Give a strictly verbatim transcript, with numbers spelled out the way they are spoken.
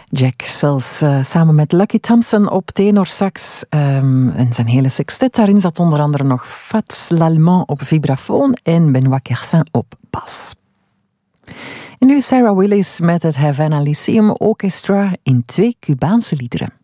Jack zelfs uh, samen met Lucky Thompson op tenorsax um, en zijn hele sextet. Daarin zat onder andere nog Fats Lallemand op vibrafoon en Benoît Kersin op bas. En nu Sarah Willis met het Havana Lyceum Orchestra in twee Cubaanse liederen.